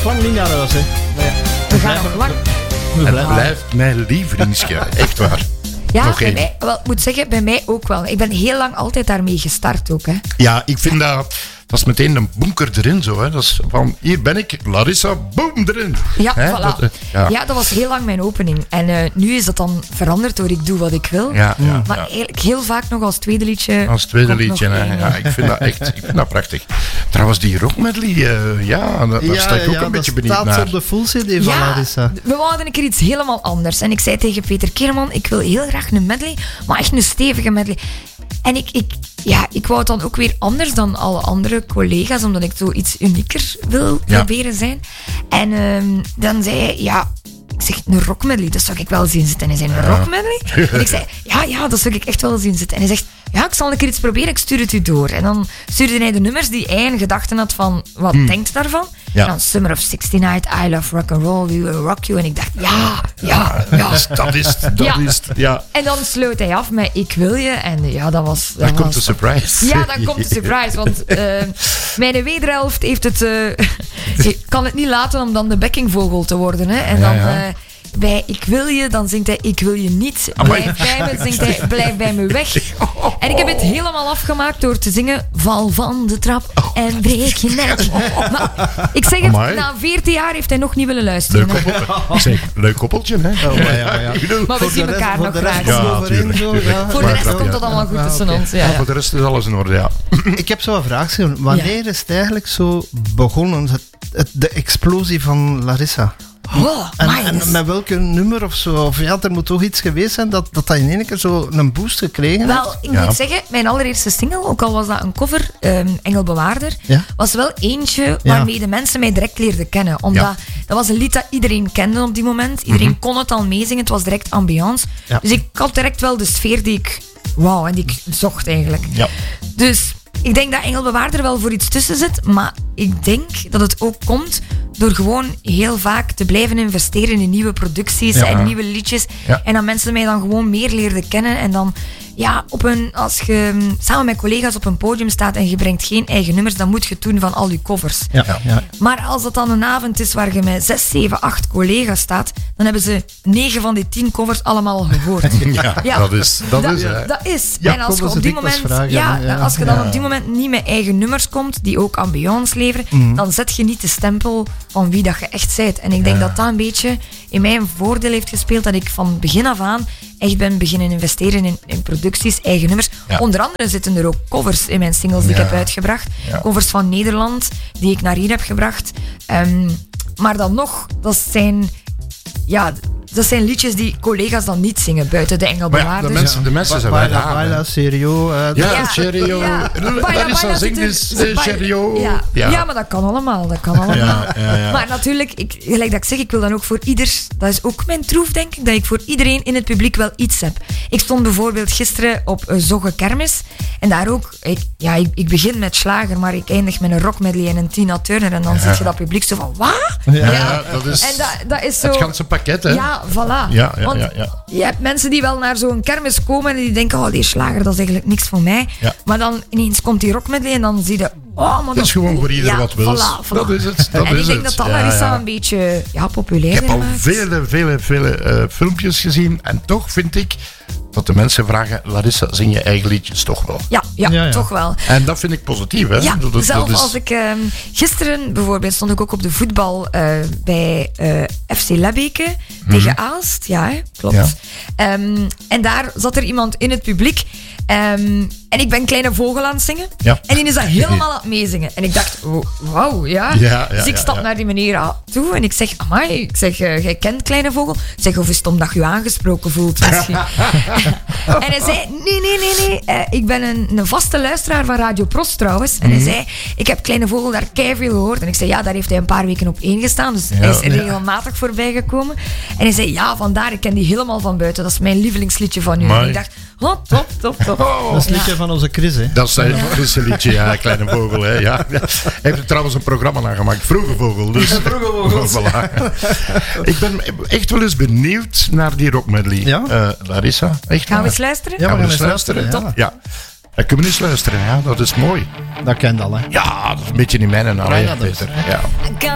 nog lang niet naar huis, hè. Nee. We gaan nog lang. Het blijft mijn lievelingsje, echt waar. Ja, Nog bij één. mij, wel, ik moet zeggen, bij mij ook wel. Ik ben heel lang altijd daarmee gestart ook, hè. Ja, ik vind dat is meteen een bunker erin zo. Hè. Dat is van, hier ben ik, Larissa, boom, erin. Ja, Hè, voilà. ja. Ja, dat was heel lang mijn opening. En nu is dat dan veranderd door Ik doe wat ik wil. Ja, ja, Maar ja. eigenlijk heel vaak nog als tweede liedje. Als tweede komt liedje, nog hè. één. Ja, ik vind dat echt ik vind dat prachtig. Trouwens, die rockmedley, daar sta ik ook een beetje benieuwd dat naar. staat op de full CD van Ja, Larissa. we wouden een keer iets helemaal anders. En ik zei tegen Peter Keerman, ik wil heel graag een medley, maar echt een stevige medley. En ik wou het dan ook weer anders dan alle andere collega's, omdat ik zo iets unieker wil proberen zijn. En dan zei hij, ik zeg, een rockmedley, dat zou ik wel zien zitten. En hij zei, een rockmedley? En ik zei, ja, dat zou ik echt wel zien zitten. En hij zegt, ja, ik zal een keer iets proberen, ik stuur het u door. En dan stuurde hij de nummers die hij in gedachten had van, wat denkt daarvan? Ja. En dan Summer of 69, I Love Rock and Roll, We Will Rock You. En ik dacht, ja. Dat is het. Ja. En dan sloot hij af met Ik wil je. En ja, dat was... Dan komt de surprise. Ja, dan komt de surprise. Want mijn wederhelft heeft het... kan het niet laten om dan de bekkingvogel te worden. Hè. En dan... bij Ik wil je, dan zingt hij Ik wil je niet. Blijf bij me, zingt hij Blijf bij me weg. En ik heb het helemaal afgemaakt door te zingen Val van de trap en breek je nek. Maar ik zeg het, Amai. na 14 jaar heeft hij nog niet willen luisteren. Leuk koppeltje. Zeg, leuk koppeltje, hè? Ja. Ik bedoel, Maar we zien elkaar nog graag. Ja, tuurlijk. Voor de rest komt dat allemaal goed tussen ons. Ja. voor de rest is alles in orde, ja. Ik heb zo een vraag, Simon. Wanneer is het eigenlijk zo begonnen, de explosie van Larissa? Oh, En met welke nummer of zo? Of ja, er moet toch iets geweest zijn dat in één keer zo een boost gekregen heeft? Wel, ik moet zeggen, mijn allereerste single, ook al was dat een cover, Engelbewaarder, was wel eentje waarmee de mensen mij direct leerden kennen. Omdat dat was een lied dat iedereen kende op die moment. Iedereen kon het al meezingen, het was direct ambiance. Ja. Dus ik had direct wel de sfeer die ik wou en die ik zocht eigenlijk. Ja. Dus ik denk dat Engelbewaarder wel voor iets tussen zit, maar ik denk dat het ook komt door gewoon heel vaak te blijven investeren in nieuwe producties en nieuwe liedjes. Ja. En dat mensen mij dan gewoon meer leerden kennen. En dan, als je samen met collega's op een podium staat en je brengt geen eigen nummers, dan moet je het doen van al je covers. Ja. Maar als het dan een avond is waar je met 6, 7, 8 collega's staat, dan hebben ze 9 van die 10 covers allemaal al gehoord. Ja, dat is. Dat is. Ja, En als je covers op die dikwijls moment, vragen, als je dan op die moment niet met eigen nummers komt, die ook ambiance leveren, dan zet je niet de stempel van wie dat je echt bent. En ik denk dat dat een beetje in mijn voordeel heeft gespeeld, dat ik van begin af aan echt ben beginnen investeren in producties, eigen nummers. Ja. Onder andere zitten er ook covers in mijn singles die ik heb uitgebracht. Ja. Covers van Nederland, die ik naar hier heb gebracht. Maar dan nog, dat zijn liedjes die collega's dan niet zingen, buiten de Maar ja, Engelbewaarders. de mensen zijn wel raar. Baila, Serio. Ja, Cherio. Larissa zingt Cherio. Ja, maar dat kan allemaal. Ja. Maar natuurlijk, gelijk dat ik zeg, ik wil dan ook voor ieder... Dat is ook mijn troef, denk ik, dat ik voor iedereen in het publiek wel iets heb. Ik stond bijvoorbeeld gisteren op Zogge Kermis. En daar ook... Ik begin met slager, maar ik eindig met een rockmedley en een Tina Turner. En dan zit je dat publiek zo van, wat? Ja, dat is En dat is zo... het ganse pakket, hè? Ja, voilà. Ja. Want je hebt mensen die wel naar zo'n kermis komen en die denken, die slager, dat is eigenlijk niks voor mij. Ja. Maar dan ineens komt die rockmedley en dan zie je, maar Dat is gewoon voor ieder wat wil. Voilà. Dat is het. En ik denk dat Larissa een beetje populair is. Ik heb al vele filmpjes gezien en toch vind ik dat de mensen vragen, Larissa, zing je eigen liedjes toch wel? Ja, toch wel. En dat vind ik positief, hè? Ja, dat zelf is... als ik... gisteren bijvoorbeeld stond ik ook op de voetbal bij FC Lebbeke tegen Aalst. Ja, hè, klopt. Ja. En daar zat er iemand in het publiek. En ik ben Kleine Vogel aan het zingen. Ja. En die is dat helemaal aan het meezingen. En ik dacht, wauw, ja. Dus ik stap naar die meneer toe en ik zeg, amai, jij kent Kleine Vogel? Ik zeg, of is het omdat je aangesproken voelt misschien? En hij zei, nee. Ik ben een vaste luisteraar van Radio Prost trouwens. En hij zei, ik heb Kleine Vogel daar keiveel gehoord. En ik zei, daar heeft hij een paar weken op ingestaan. Dus hij is er regelmatig voorbij gekomen. En hij zei, vandaar, ik ken die helemaal van buiten. Dat is mijn lievelingsliedje van u. En ik dacht, top. Dat is het liedje van onze Chris, hè? Dat is zijn frisse liedje, Kleine Vogel. Hè, ja. Hij heeft er trouwens een programma aan gemaakt, Vroege Vogel. Dus. Voilà. Ik ben echt wel eens benieuwd naar die rockmedley. Ja? Larissa, echt Gaan we waar. eens luisteren? Ja, Gaan we gaan eens eens luisteren? luisteren, Ja. Dan kunnen we eens luisteren, dat is mooi. Dat kent al, hè? Ja, dat is een beetje in mijn naam, Draai dat eens. Peter. Ja.